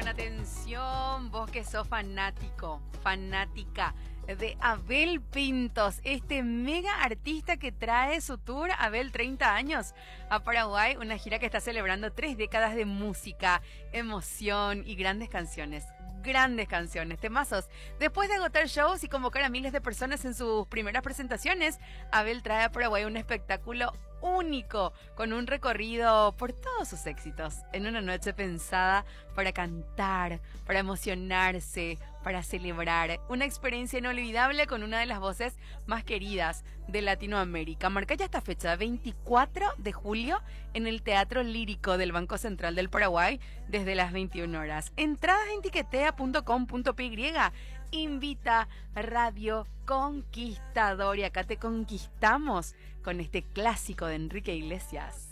Atención, vos que sos fanática de Abel Pintos, este mega artista que trae su tour Abel 30 años a Paraguay, una gira que está celebrando 3 décadas de música, emoción y grandes canciones, temazos. Después de agotar shows y convocar a miles de personas en sus primeras presentaciones, Abel trae a Paraguay un espectáculo único, con un recorrido por todos sus éxitos, en una noche pensada para cantar, para emocionarse, para celebrar, una experiencia inolvidable con una de las voces más queridas de Latinoamérica. Marca ya esta fecha, 24 de julio, en el Teatro Lírico del Banco Central del Paraguay, desde las 21 horas. Entradas en tiquetea.com.py. Invita Radio Conquistador, y acá te conquistamos con este clásico de Enrique Iglesias.